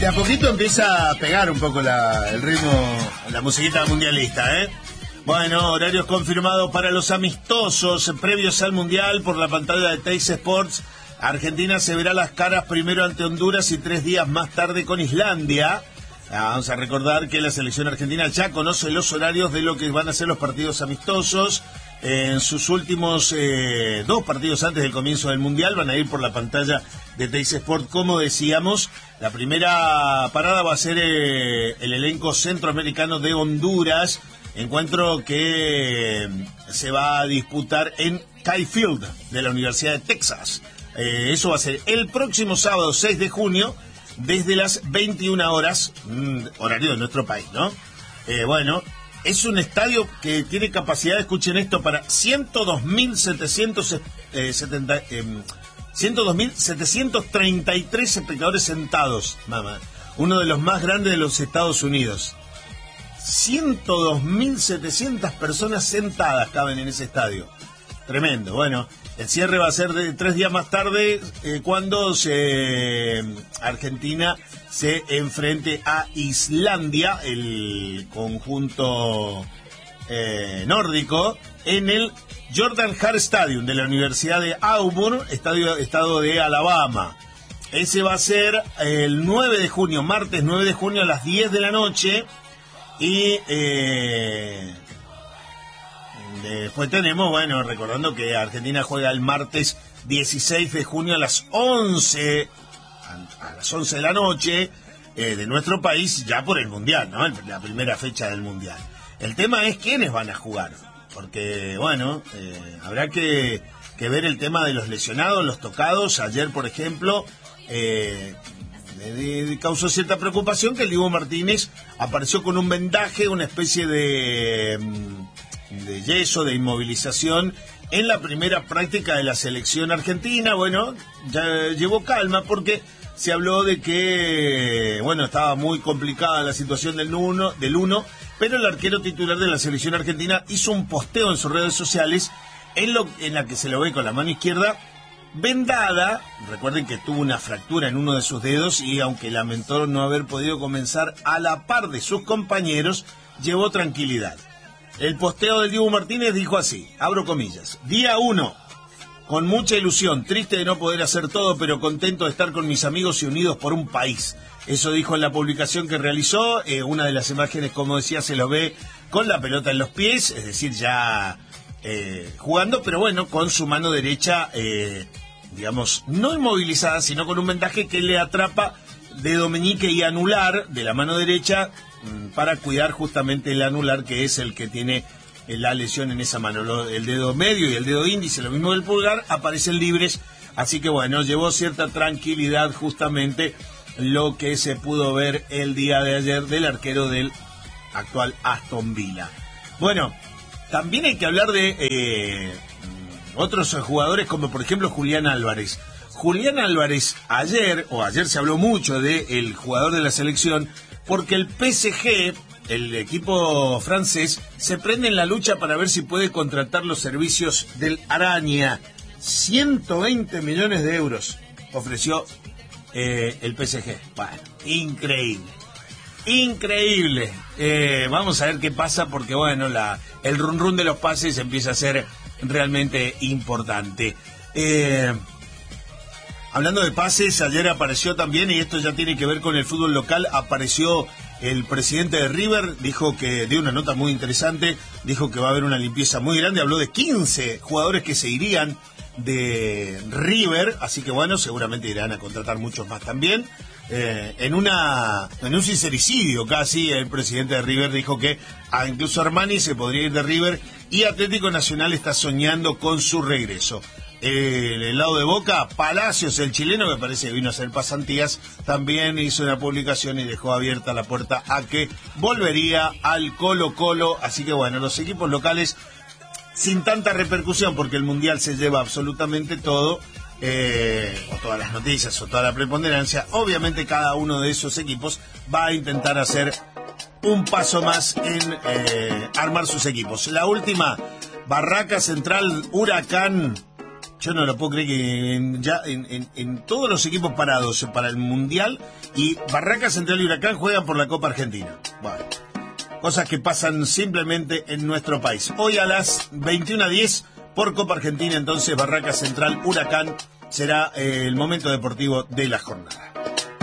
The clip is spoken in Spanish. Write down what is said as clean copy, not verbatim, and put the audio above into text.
De a poquito empieza a pegar un poco el ritmo, la musiquita mundialista, ¿eh? Bueno, horarios confirmados para los amistosos previos al Mundial por la pantalla de Teis Sports. Argentina se verá las caras primero ante Honduras y 3 días más tarde con Islandia. Vamos a recordar que la selección argentina ya conoce los horarios de lo que van a ser los partidos amistosos. En sus últimos 2 partidos antes del comienzo del Mundial van a ir por la pantalla de Teis Sport, como decíamos. La primera parada va a ser el elenco centroamericano de Honduras, encuentro que se va a disputar en Kyle Field de la Universidad de Texas. Eso va a ser el próximo sábado 6 de junio desde las 21 horas, horario de nuestro país, ¿no? Bueno, es un estadio que tiene capacidad, escuchen esto, para 102.733 espectadores sentados, mamá. Uno de los más grandes de los Estados Unidos. 102.700 personas sentadas caben en ese estadio. Tremendo. Bueno, el cierre va a ser de 3 días más tarde, cuando Argentina se enfrente a Islandia, el conjunto nórdico, en el Jordan Hare Stadium de la Universidad de Auburn, estado de Alabama. Ese va a ser el 9 de junio, martes 9 de junio a las 10 de la noche. Y después tenemos, bueno, recordando que Argentina juega el martes 16 de junio a las 11 de la noche de nuestro país, ya por el Mundial, ¿no? La primera fecha del Mundial. El tema es quiénes van a jugar, porque, bueno, habrá que ver el tema de los lesionados, los tocados. Ayer, por ejemplo, causó cierta preocupación que el Dibu Martínez apareció con un vendaje, una especie de yeso, de inmovilización en la primera práctica de la selección argentina. Bueno, ya llevó calma porque se habló de que, bueno, estaba muy complicada la situación del uno, pero el arquero titular de la selección argentina hizo un posteo en sus redes sociales en la que se lo ve con la mano izquierda vendada. Recuerden que tuvo una fractura en uno de sus dedos y, aunque lamentó no haber podido comenzar a la par de sus compañeros, llevó tranquilidad. El posteo del Dibu Martínez dijo así, abro comillas: día 1, con mucha ilusión, triste de no poder hacer todo, pero contento de estar con mis amigos y unidos por un país. Eso dijo en la publicación que realizó. Una de las imágenes, como decía, se lo ve con la pelota en los pies, es decir, ya jugando, pero bueno, con su mano derecha, digamos, no inmovilizada, sino con un vendaje que le atrapa dedo meñique y anular de la mano derecha, para cuidar justamente el anular, que es el que tiene la lesión en esa mano. El dedo medio y el dedo índice, lo mismo del pulgar, aparecen libres. Así que, bueno, llevó cierta tranquilidad justamente lo que se pudo ver el día de ayer del arquero del actual Aston Villa. Bueno, también hay que hablar de otros jugadores, como por ejemplo Julián Álvarez. Julián Álvarez, ayer se habló mucho del jugador de la selección, porque el PSG, el equipo francés, se prende en la lucha para ver si puede contratar los servicios del Araña. 120 millones de euros ofreció el PSG. Bueno, increíble. Vamos a ver qué pasa, porque, bueno, el run run de los pases empieza a ser realmente importante. Hablando de pases, ayer apareció también, y esto ya tiene que ver con el fútbol local, apareció el presidente de River, dijo que dio una nota muy interesante, dijo que va a haber una limpieza muy grande, habló de 15 jugadores que se irían de River, así que, bueno, seguramente irán a contratar muchos más también. En un sincericidio casi, el presidente de River dijo que incluso Armani se podría ir de River, y Atlético Nacional está soñando con su regreso. El lado de Boca, Palacios, el chileno, que parece que vino a hacer pasantías, también hizo una publicación y dejó abierta la puerta a que volvería al Colo-Colo. Así que, bueno, los equipos locales sin tanta repercusión, porque el Mundial se lleva absolutamente todo, o todas las noticias, o toda la preponderancia. Obviamente cada uno de esos equipos va a intentar hacer un paso más en armar sus equipos. La última, Barraca Central, Huracán. Yo no lo puedo creer que en todos los equipos parados para el Mundial y Barraca Central y Huracán juegan por la Copa Argentina. Bueno, cosas que pasan simplemente en nuestro país. Hoy a las 21:10 por Copa Argentina, entonces Barraca Central Huracán será el momento deportivo de la jornada.